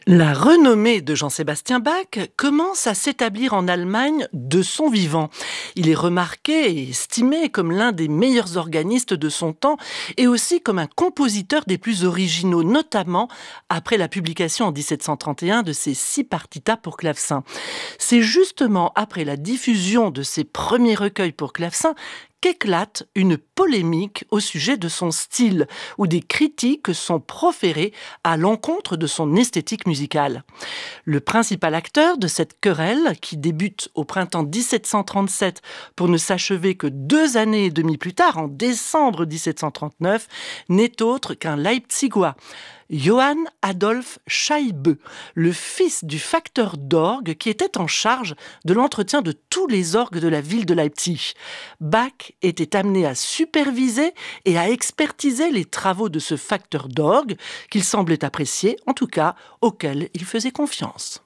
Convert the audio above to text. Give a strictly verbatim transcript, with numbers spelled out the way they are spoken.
La renommée de Jean-Sébastien Bach commence à s'établir en Allemagne de son vivant. Il est remarqué et estimé comme l'un des meilleurs organistes de son temps et aussi comme un compositeur des plus originaux, notamment après la publication en dix-sept cent trente et un de ses six partitas pour clavecin. C'est justement après la diffusion de ses premiers recueils pour clavecin qu'éclate une polémique au sujet de son style, où des critiques sont proférées à l'encontre de son esthétique musicale. Le principal acteur de cette querelle, qui débute au printemps dix-sept cent trente-sept pour ne s'achever que deux années et demie plus tard, en décembre dix-sept cent trente-neuf, n'est autre qu'un Leipzigois, Johann Adolph Scheibe, le fils du facteur d'orgue qui était en charge de l'entretien de tous les orgues de la ville de Leipzig. Bach était amené à superviser et à expertiser les travaux de ce facteur d'orgue qu'il semblait apprécier, en tout cas auquel il faisait confiance.